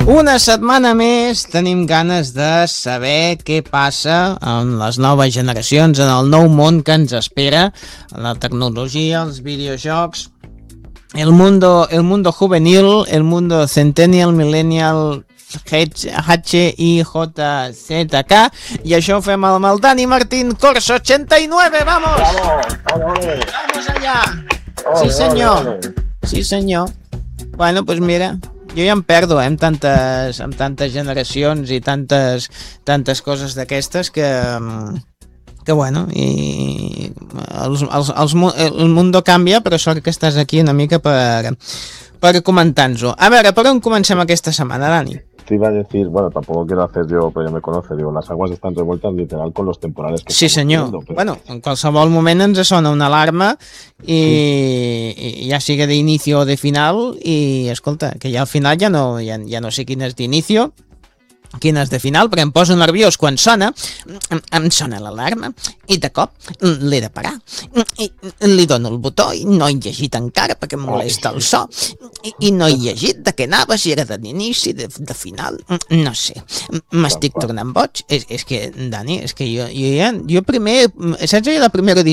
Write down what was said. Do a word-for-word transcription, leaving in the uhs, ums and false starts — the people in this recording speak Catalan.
Una setmana més tenim ganes de saber què passa amb les noves generacions, en el nou món que ens espera, la tecnologia, els videojocs, el mundo, el mundo juvenil, el mundo centennial, millennial, H I J Z K, i això ho fem amb el Dani Martín Corso ochenta y nueve, vamos! Vamos, vamos, Vamos allá! Sí senyor, sí senyor. Bueno, pues mira, jo ja em perdo eh, amb, tantes, amb tantes generacions i tantes, tantes coses d'aquestes que... que bueno, i els, els, els, el mundo canvia, però sort que estàs aquí una mica per, per comentar-nos-ho. A veure, per on comencem aquesta setmana, Dani? Te iba a decir, bueno, tampoco quiero hacer yo, pero ya me conoce, digo, las aguas están revueltas literal con los temporales que sí senyor, teniendo, pero... bueno, en qualsevol moment ens sona una alarma i, sí. i ja sigui d'inicio o de final, i escolta, que ja al final ja no, ja, ja no sé quin és d'inicio, quin és de final, perquè em poso nerviós quan sona, em, em sona l'alarma i de cop l'he de parar i li dono el botó i no he llegit encara perquè em molesta el so i, i no he llegit de què anava, si era d'inici, de, de final, no sé, m'estic tornant boig. És, és que, Dani, és que jo, jo, ja, jo primer, saps allò de primera